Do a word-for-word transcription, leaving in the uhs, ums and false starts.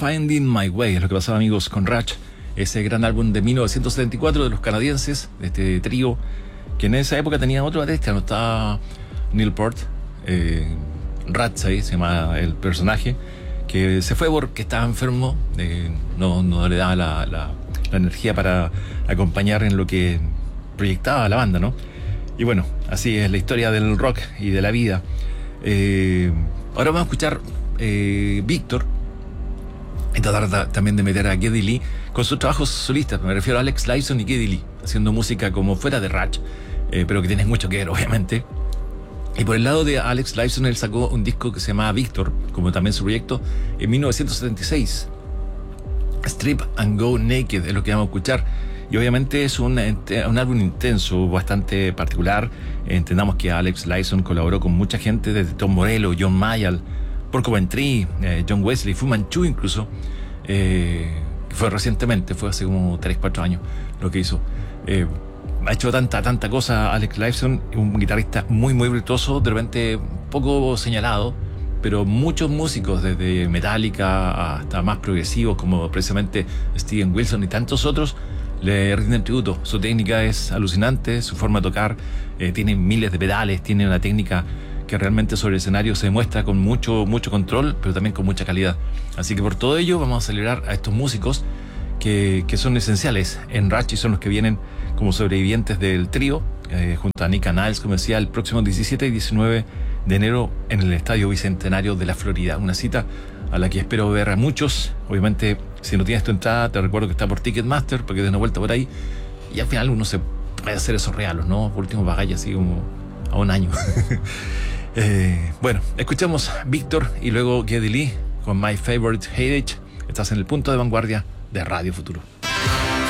Finding My Way, es lo que pasaba, amigos, con Rush, ese gran álbum de mil novecientos setenta y cuatro de los canadienses, de este trío, que en esa época tenía otro baterista, no estaba Neil Peart, eh, Ratsay se llama el personaje, que se fue porque estaba enfermo, eh, no, no le daba la, la, la energía para acompañar en lo que proyectaba la banda, ¿no? Y bueno, así es la historia del rock y de la vida. Eh, ahora vamos a escuchar eh, Víctor, y tratar da, también de meter a Geddy Lee con sus trabajos solistas. Me refiero a Alex Lifeson y Geddy Lee, haciendo música como fuera de Rush, eh, pero que tiene mucho que ver, obviamente. Y por el lado de Alex Lifeson, él sacó un disco que se llama Víctor, como también su proyecto, en mil novecientos setenta y seis. Strip and Go Naked es lo que vamos a escuchar. Y obviamente es un, un álbum intenso, bastante particular. Entendamos que Alex Lifeson colaboró con mucha gente, desde Tom Morello, John Mayall, Porcupine Tree, eh, John Wesley, Fu Manchu incluso. Eh, fue recientemente, fue hace como tres cuatro años lo que hizo. Eh, ha hecho tanta, tanta cosa Alex Lifeson, un guitarrista muy, muy virtuoso, de repente poco señalado, pero muchos músicos, desde Metallica hasta más progresivos, como precisamente Steven Wilson y tantos otros, le rinden tributo. Su técnica es alucinante, su forma de tocar, eh, tiene miles de pedales, tiene una técnica que realmente sobre el escenario se demuestra con mucho, mucho control, pero también con mucha calidad. Así que por todo ello vamos a celebrar a estos músicos que, que son esenciales en Rush y son los que vienen como sobrevivientes del trío, eh, junto a Nick Niles, como decía, el próximo diecisiete y diecinueve de enero en el Estadio Bicentenario de la Florida. Una cita a la que espero ver a muchos. Obviamente, si no tienes tu entrada, te recuerdo que está por Ticketmaster, porque des una vuelta por ahí y al final uno se puede hacer esos regalos, ¿no? Por último, pagáis así como a un año. eh, bueno, escuchamos Víctor y luego Geddy Lee con My Favorite Heritage. Estás en el punto de vanguardia de Radio Futuro.